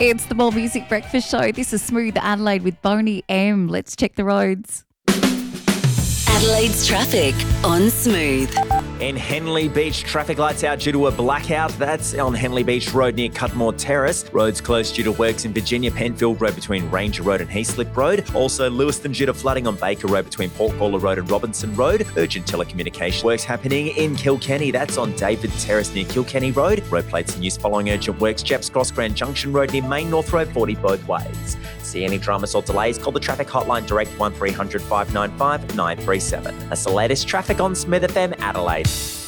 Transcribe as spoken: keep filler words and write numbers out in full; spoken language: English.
It's the More Music Breakfast Show. This is Smooth Adelaide with Boney M. Let's check the roads. Adelaide's traffic on Smooth. In Henley Beach, traffic lights out due to a blackout. That's on Henley Beach Road near Cutmore Terrace. Roads closed due to works in Virginia. Penfield Road between Ranger Road and Heaslip Road. Also, Lewiston due to flooding on Baker Road between Portcaller Road and Robinson Road. Urgent telecommunication works happening in Kilkenny. That's on David Terrace near Kilkenny Road. Road plates in use following urgent works. Jeps Cross Grand Junction Road near Main North Road, forty both ways. See any dramas or delays? Call the traffic hotline direct one three hundred five nine five nine three seven. That's the latest traffic on Smith F M Adelaide.